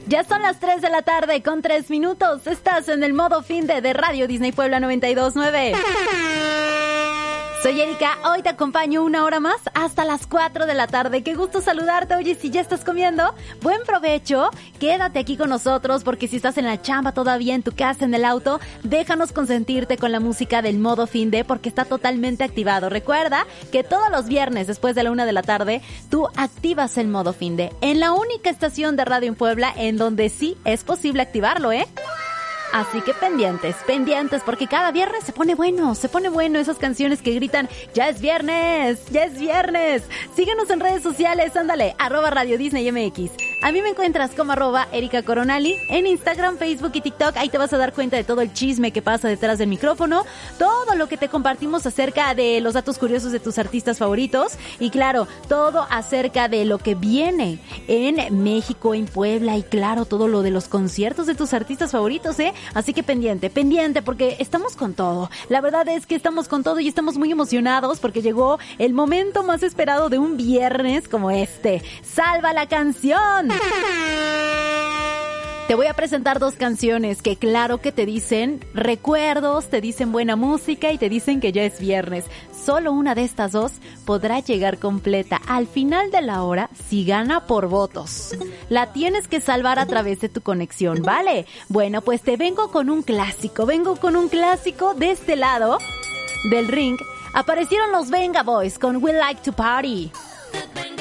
Ya son las 3 de la tarde con 3 minutos. Estás en el modo fin de Radio Disney Puebla 92.9. Soy Erika, hoy te acompaño una hora más hasta las 4 de la tarde. Qué gusto saludarte. Oye, si ya estás comiendo, buen provecho. Quédate aquí con nosotros porque si estás en la chamba todavía, en tu casa, en el auto, déjanos consentirte con la música del modo fin de porque está totalmente activado. Recuerda que todos los viernes después de la 1 de la tarde, tú activas el modo fin de en la única estación de radio en Puebla en donde sí es posible activarlo, ¿eh? Así que pendientes, porque cada viernes se pone bueno esas canciones que gritan, ¡ya es viernes! Síguenos en redes sociales, ándale, @Radio Disney MX. A mí me encuentras como @Erika Coronali en Instagram, Facebook y TikTok. Ahí te vas a dar cuenta de todo el chisme que pasa detrás del micrófono, todo lo que te compartimos acerca de los datos curiosos de tus artistas favoritos y claro, todo acerca de lo que viene en México, en Puebla y claro, todo lo de los conciertos de tus artistas favoritos, ¿eh? Así que pendiente, porque estamos con todo. La verdad es que estamos con todo y estamos muy emocionados porque llegó el momento más esperado de un viernes como este. ¡Salva la canción! Te voy a presentar dos canciones que claro que te dicen recuerdos, te dicen buena música y te dicen que ya es viernes. Solo una de estas dos podrá llegar completa al final de la hora si gana por votos. La tienes que salvar a través de tu conexión, ¿vale? Bueno, pues te vengo con un clásico de este lado del ring. Aparecieron los Venga Boys con We Like to Party.